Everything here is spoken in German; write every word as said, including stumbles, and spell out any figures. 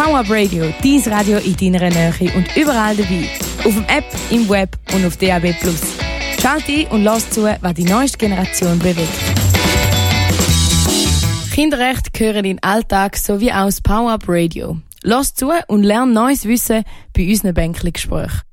Power Up Radio, dein Radio in deiner Nähe und überall dabei. Auf dem App, im Web und auf D A B plus. Schalt ein und lass zu, was die neueste Generation bewegt. Kinderrechte gehören in den Alltag sowie auch das Power Up Radio. Lass zu und lerne neues Wissen bei unseren Bänkli-Gesprächen.